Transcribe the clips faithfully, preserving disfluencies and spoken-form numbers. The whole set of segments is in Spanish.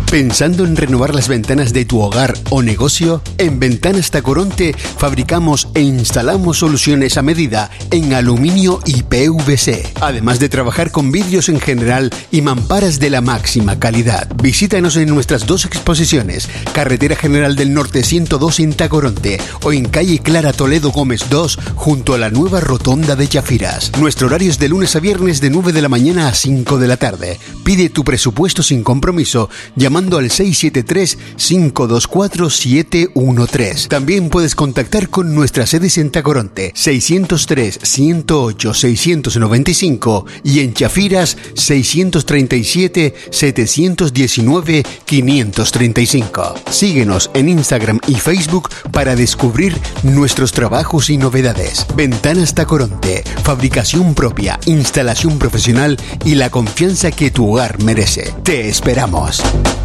¿Pensando en renovar las ventanas de tu hogar o negocio? En Ventanas Tacoronte fabricamos e instalamos soluciones a medida en aluminio y P V C, además de trabajar con vidrios en general y mamparas de la máxima calidad. Visítanos en nuestras dos exposiciones, Carretera General del Norte ciento dos en Tacoronte o en Calle Clara Toledo Gómez dos junto a la nueva rotonda de Chafiras. Nuestro horario es de lunes a viernes de nueve de la mañana a cinco de la tarde. Pide tu presupuesto sin compromiso llamando al seis siete tres, cinco dos cuatro, siete uno tres. También puedes contactar con nuestras sedes en Tacoronte, seiscientos tres, ciento ocho, seiscientos noventa y cinco y en Chafiras, seiscientos treinta y siete, setecientos diecinueve, quinientos treinta y cinco. Síguenos en Instagram y Facebook para descubrir nuestros trabajos y novedades. Ventanas Tacoronte, fabricación propia, instalación profesional y la confianza que tu hogar merece. Te esperamos.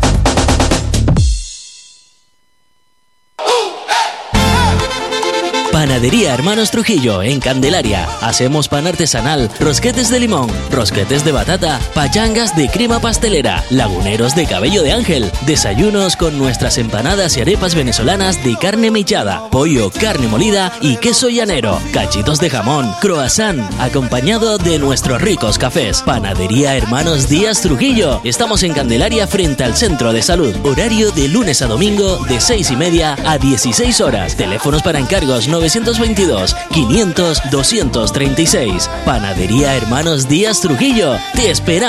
Panadería Hermanos Trujillo, en Candelaria. Hacemos pan artesanal, rosquetes de limón, rosquetes de batata, pachangas de crema pastelera, laguneros de cabello de ángel, desayunos con nuestras empanadas y arepas venezolanas de carne mechada, pollo, carne molida y queso llanero, cachitos de jamón, croissant, acompañado de nuestros ricos cafés. Panadería Hermanos Díaz Trujillo. Estamos en Candelaria frente al Centro de Salud. Horario de lunes a domingo de seis y media a dieciséis horas. Teléfonos para encargos novecientos veintidós, quinientos, doscientos treinta y seis. Panadería Hermanos Díaz Trujillo. Te esperamos.